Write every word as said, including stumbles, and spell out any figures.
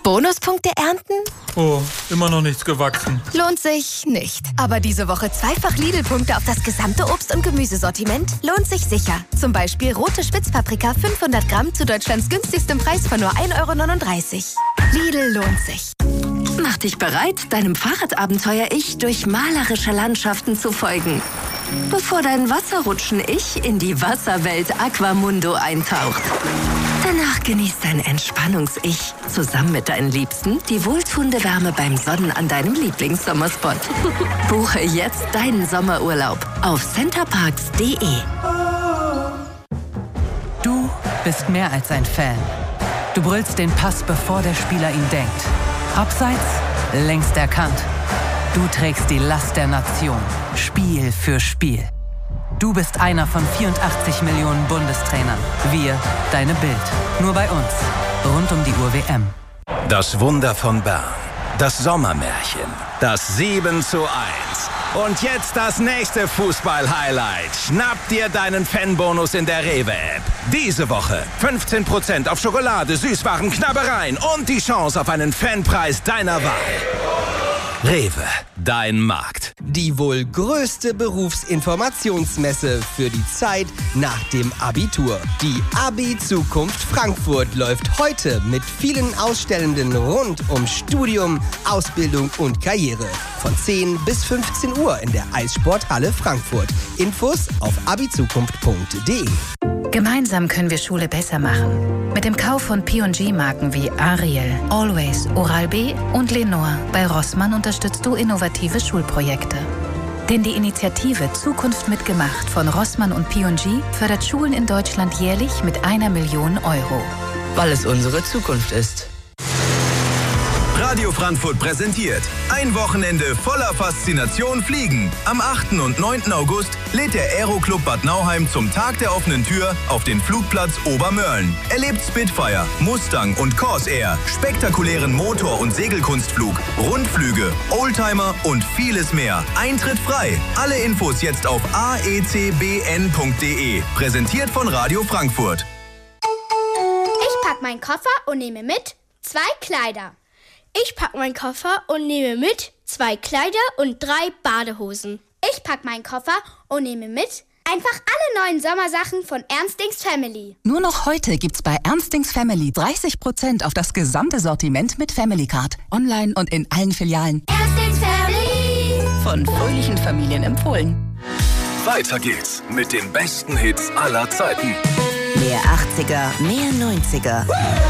Bonuspunkte ernten? Oh, immer noch nichts gewachsen. Lohnt sich nicht. Aber diese Woche zweifach Lidl-Punkte auf das gesamte Obst- und Gemüsesortiment lohnt sich sicher. Zum Beispiel rote Spitzpaprika fünfhundert Gramm zu Deutschlands günstigstem Preis von nur ein Euro neununddreißig. Lidl lohnt sich. Mach dich bereit, deinem Fahrradabenteuer-Ich durch malerische Landschaften zu folgen. Bevor dein Wasserrutschen-Ich in die Wasserwelt Aquamundo eintaucht. Danach genießt dein Entspannungs-Ich zusammen mit deinen Liebsten die wohltuende Wärme beim Sonnen an deinem Lieblingssommerspot. Buche jetzt deinen Sommerurlaub auf centerparks punkt de. Du bist mehr als ein Fan. Du brüllst den Pass, bevor der Spieler ihn denkt. Abseits, längst erkannt. Du trägst die Last der Nation, Spiel für Spiel. Du bist einer von vierundachtzig Millionen Bundestrainern. Wir, deine Bild. Nur bei uns. Rund um die Uhr W M. Das Wunder von Bern. Das Sommermärchen. Das sieben zu eins. Und jetzt das nächste Fußball-Highlight. Schnapp dir deinen Fanbonus in der Rewe-App. Diese Woche fünfzehn Prozent auf Schokolade, Süßwaren, Knabbereien und die Chance auf einen Fanpreis deiner Wahl. Rewe, dein Markt. Die wohl größte Berufsinformationsmesse für die Zeit nach dem Abitur. Die Abi-Zukunft Frankfurt läuft heute mit vielen Ausstellenden rund um Studium, Ausbildung und Karriere. Von zehn bis fünfzehn Uhr in der Eissporthalle Frankfurt. Infos auf abizukunft punkt de. Gemeinsam können wir Schule besser machen. Mit dem Kauf von P und G-Marken wie Ariel, Always, Oral-B und Lenore bei Rossmann unterstützt du innovative Schulprojekte. Denn die Initiative Zukunft mitgemacht von Rossmann und P und G fördert Schulen in Deutschland jährlich mit einer Million Euro. Weil es unsere Zukunft ist. Radio Frankfurt präsentiert ein Wochenende voller Faszination Fliegen. Am achten und neunten August lädt der Aeroclub Bad Nauheim zum Tag der offenen Tür auf den Flugplatz Obermörlen. Erlebt Spitfire, Mustang und Corsair, spektakulären Motor- und Segelkunstflug, Rundflüge, Oldtimer und vieles mehr. Eintritt frei. Alle Infos jetzt auf a e c b n punkt de. Präsentiert von Radio Frankfurt. Ich pack meinen Koffer und nehme mit zwei Kleider. Ich pack meinen Koffer und nehme mit zwei Kleider und drei Badehosen. Ich pack meinen Koffer und nehme mit einfach alle neuen Sommersachen von Ernstings Family. Nur noch heute gibt's bei Ernstings Family dreißig Prozent auf das gesamte Sortiment mit Family Card. Online und in allen Filialen. Ernstings Family. Von fröhlichen Familien empfohlen. Weiter geht's mit den besten Hits aller Zeiten. Mehr achtziger, mehr neunziger.